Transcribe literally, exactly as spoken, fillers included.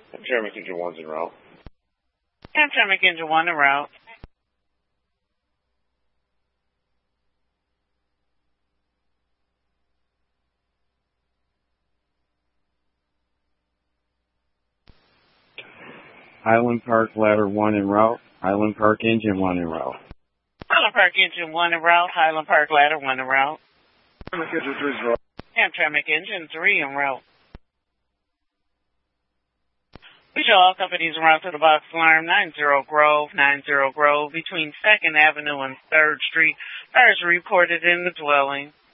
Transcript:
Hamtramck Engine one's en route. Hamtramck Engine one en route. Highland Park Ladder one en route. Highland Park Engine one en route. Highland Park Engine one en route. Highland Park Ladder one en route. Hamtramck Engine three en route. Hamtramck Engine three en route. We show all companies en route to the box alarm nine zero Grove, nine zero Grove, between second Avenue and third Street. Fires reported in the dwelling.